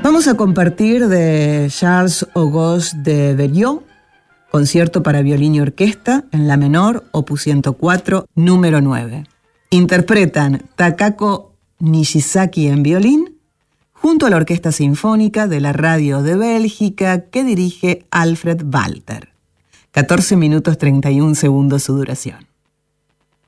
Vamos a compartir de Charles-Auguste de Berlioz, concierto para violín y orquesta en la menor, opus 104, número 9. Interpretan Takako Nishizaki en violín, junto a la Orquesta Sinfónica de la Radio de Bélgica que dirige Alfred Walter. 14 minutos 31 segundos su duración.